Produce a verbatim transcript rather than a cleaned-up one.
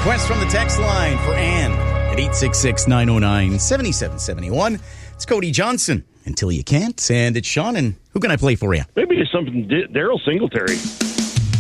Request from the text line for Anne at eight six six, nine oh nine, seven seven seven one. It's Cody Johnson, Until You Can't, and it's Sean, and who can I play for you? Maybe it's something D- Daryl Singletary.